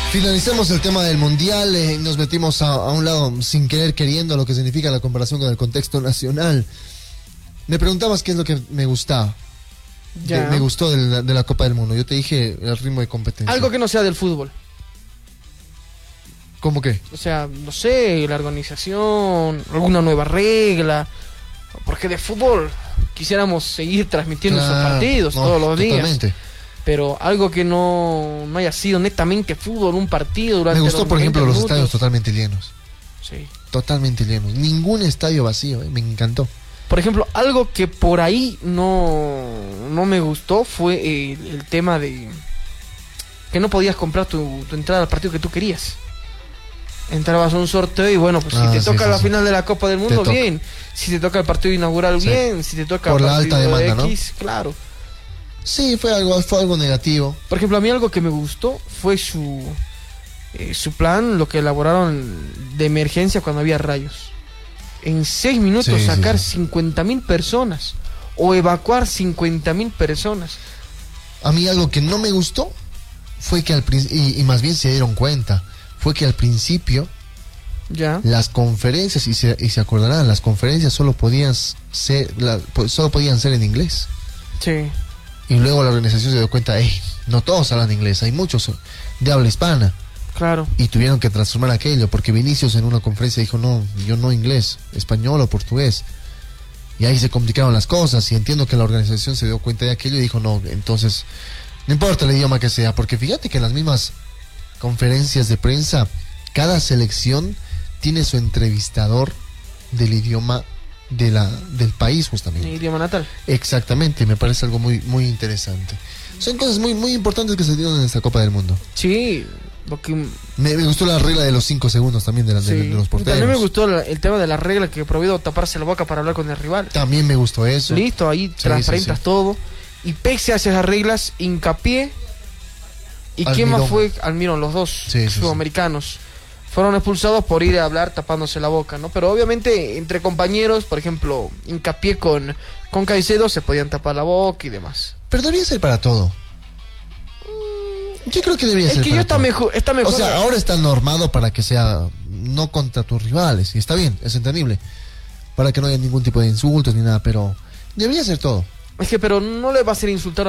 Finalizamos el tema del mundial, nos metimos a un lado sin querer queriendo lo que significa la comparación con el contexto nacional. Me preguntabas qué es lo que me gustaba. Me gustó de la Copa del Mundo. Yo te dije el ritmo de competencia. Algo que no sea del fútbol. ¿Cómo qué? O sea, no sé, la organización, alguna nueva regla. Porque de fútbol quisiéramos seguir transmitiendo esos partidos todos los días. Totalmente. Pero algo que no haya sido netamente fútbol, un partido durante Me gustó, por ejemplo, los minutos. estadios totalmente llenos. Sí. Totalmente llenos. Ningún estadio vacío, me encantó. Por ejemplo, algo que por ahí no me gustó fue el tema de que no podías comprar tu entrada al partido que tú querías. Entrabas a un sorteo y bueno, pues si te toca la final de la Copa del Mundo, bien. Si te toca el partido inaugural, bien. Si te toca por el la partido alta demanda, X, claro. Sí, fue algo negativo. Por ejemplo, a mí algo que me gustó fue su plan, lo que elaboraron de emergencia cuando había rayos. En 6 minutos sacar 50.000 personas o evacuar 50.000 personas. A mí algo que no me gustó fue que y más bien se dieron cuenta, fue que al principio las conferencias, y se acordarán, las conferencias solo podían ser en inglés. Sí. Y luego la organización se dio cuenta, no todos hablan inglés, hay muchos de habla hispana. Claro. Y tuvieron que transformar aquello, porque Vinicius en una conferencia dijo, no, yo no inglés, español o portugués. Y ahí se complicaron las cosas, y entiendo que la organización se dio cuenta de aquello y dijo, no, entonces, no importa el idioma que sea, porque fíjate que en las mismas conferencias de prensa, cada selección tiene su entrevistador del idioma del país, justamente. El idioma natal. Exactamente, me parece algo muy, muy interesante. Son cosas muy, muy importantes que se dieron en esta Copa del Mundo. Sí. Me gustó la regla de los 5 segundos también de los porteros. También me gustó el tema de la regla que prohibió taparse la boca para hablar con el rival. También me gustó eso. Listo, ahí transparentas todo. Y pese a esas reglas, Hincapié y quién más fue, Almirón, los dos sudamericanos. Fueron expulsados por ir a hablar tapándose la boca, ¿no? Pero obviamente entre compañeros, por ejemplo, Hincapié con Caicedo se podían tapar la boca y demás. Pero debería ser para todo. Yo creo que debería ser para todo. Es que está mejor. O sea, ahora está normado para que sea no contra tus rivales. Y está bien, es entendible. Para que no haya ningún tipo de insultos ni nada, pero debería ser todo. Es que, pero no le va a hacer insultar